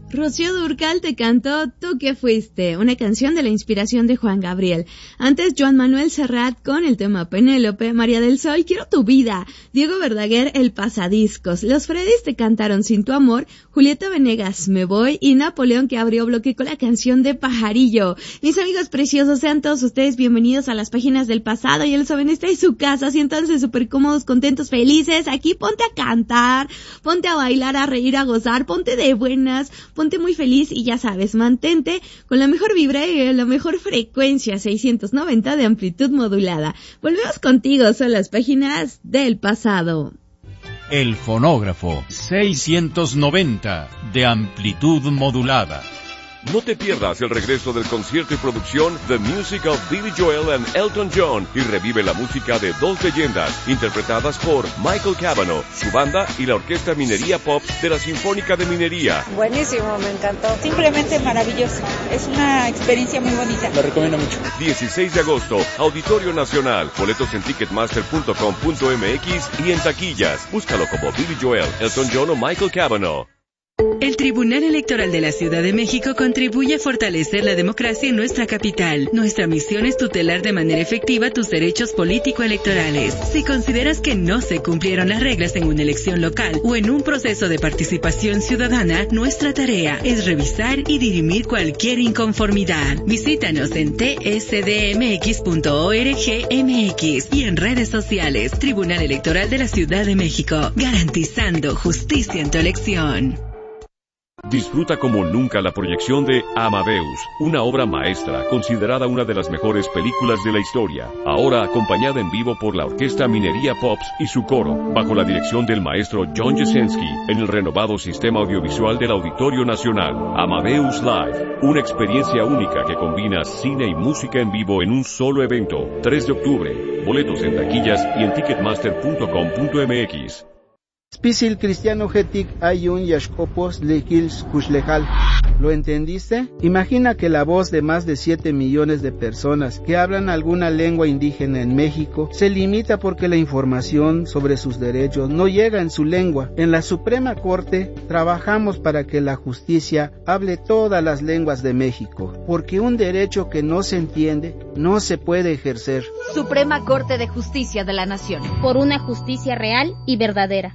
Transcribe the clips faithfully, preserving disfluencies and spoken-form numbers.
Rocío Dúrcal te cantó Tú que fuiste, una canción de la inspiración de Juan Gabriel. Antes, Joan Manuel Serrat con el tema Penélope, María del Sol, Quiero tu vida, Diego Verdaguer, El Pasadiscos, Los Freddys te cantaron Sin tu amor, Julieta Venegas, Me voy, y Napoleón, que abrió bloque con la canción de Pajarillo. Mis amigos preciosos, sean todos ustedes bienvenidos a las páginas del pasado. Ya lo saben, esta es su casa, siéntanse súper cómodos, contentos, felices. Aquí ponte a cantar, ponte a bailar, a reír, a gozar, ponte de buenas, ponte muy feliz y ya sabes, mantente con la mejor vibra y la mejor frecuencia, seiscientos noventa de amplitud modulada. Volvemos contigo, son las páginas del pasado. El fonógrafo, seiscientos noventa de amplitud modulada. No te pierdas el regreso del concierto y producción The Music of Billy Joel and Elton John y revive la música de dos leyendas interpretadas por Michael Cavanaugh, su banda y la Orquesta Minería Pop de la Sinfónica de Minería. Buenísimo, me encantó. Simplemente maravilloso. Es una experiencia muy bonita. Lo recomiendo mucho. dieciséis de agosto, Auditorio Nacional. Boletos en ticketmaster punto com punto m x y en taquillas. Búscalo como Billy Joel, Elton John o Michael Cavanaugh. El Tribunal Electoral de la Ciudad de México contribuye a fortalecer la democracia en nuestra capital. Nuestra misión es tutelar de manera efectiva tus derechos político-electorales. Si consideras que no se cumplieron las reglas en una elección local o en un proceso de participación ciudadana, nuestra tarea es revisar y dirimir cualquier inconformidad. Visítanos en t s d m x punto org m x y en redes sociales. Tribunal Electoral de la Ciudad de México, garantizando justicia en tu elección. Disfruta como nunca la proyección de Amadeus, una obra maestra considerada una de las mejores películas de la historia, ahora acompañada en vivo por la Orquesta Minería Pops y su coro, bajo la dirección del maestro John Jasinski, en el renovado sistema audiovisual del Auditorio Nacional. Amadeus Live, una experiencia única que combina cine y música en vivo en un solo evento. tres de octubre, boletos en taquillas y en ticketmaster punto com punto m x. Spisil cristiano getik ayun yashkopos lekils kushlejal. ¿Lo entendiste? Imagina que la voz de más de siete millones de personas que hablan alguna lengua indígena en México se limita porque la información sobre sus derechos no llega en su lengua. En la Suprema Corte trabajamos para que la justicia hable todas las lenguas de México, porque un derecho que no se entiende no se puede ejercer. Suprema Corte de Justicia de la Nación. Por una justicia real y verdadera.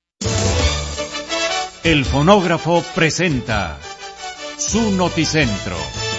El fonógrafo presenta su noticentro.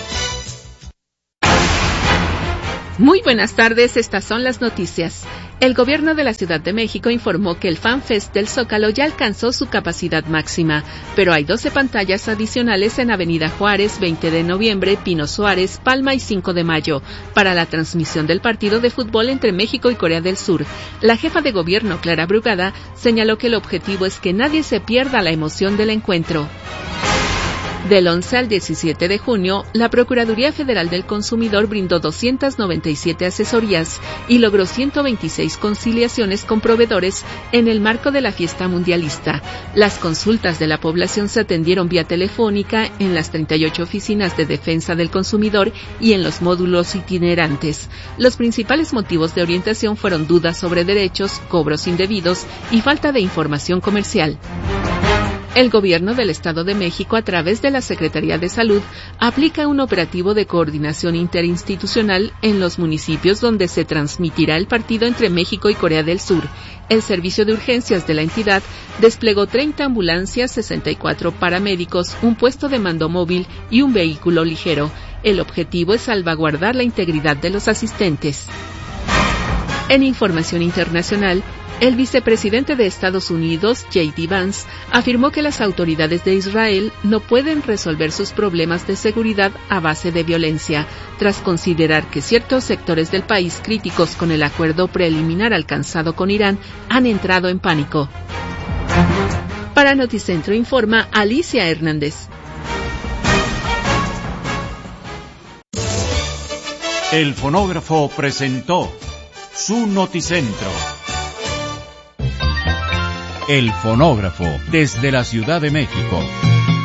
Muy buenas tardes, estas son las noticias. El gobierno de la Ciudad de México informó que el FanFest del Zócalo ya alcanzó su capacidad máxima, pero hay doce pantallas adicionales en Avenida Juárez, veinte de noviembre, Pino Suárez, Palma y cinco de mayo, para la transmisión del partido de fútbol entre México y Corea del Sur. La jefa de gobierno, Clara Brugada, señaló que el objetivo es que nadie se pierda la emoción del encuentro. Del once al diecisiete de junio, la Procuraduría Federal del Consumidor brindó doscientas noventa y siete asesorías y logró ciento veintiséis conciliaciones con proveedores en el marco de la fiesta mundialista. Las consultas de la población se atendieron vía telefónica en las treinta y ocho oficinas de defensa del consumidor y en los módulos itinerantes. Los principales motivos de orientación fueron dudas sobre derechos, cobros indebidos y falta de información comercial. El Gobierno del Estado de México, a través de la Secretaría de Salud, aplica un operativo de coordinación interinstitucional en los municipios donde se transmitirá el partido entre México y Corea del Sur. El servicio de urgencias de la entidad desplegó treinta ambulancias, sesenta y cuatro paramédicos, un puesto de mando móvil y un vehículo ligero. El objetivo es salvaguardar la integridad de los asistentes. En información internacional, el vicepresidente de Estados Unidos, J D Vance, afirmó que las autoridades de Israel no pueden resolver sus problemas de seguridad a base de violencia, tras considerar que ciertos sectores del país críticos con el acuerdo preliminar alcanzado con Irán han entrado en pánico. Para Noticentro informa Alicia Hernández. El fonógrafo presentó su noticentro. El fonógrafo desde la Ciudad de México.